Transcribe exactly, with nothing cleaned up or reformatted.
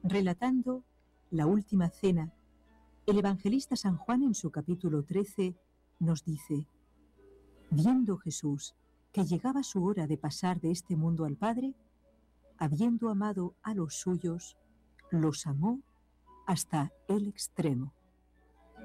Relatando la última cena, el evangelista San Juan en su capítulo trece nos dice: viendo Jesús que llegaba su hora de pasar de este mundo al Padre, habiendo amado a los suyos, los amó hasta el extremo.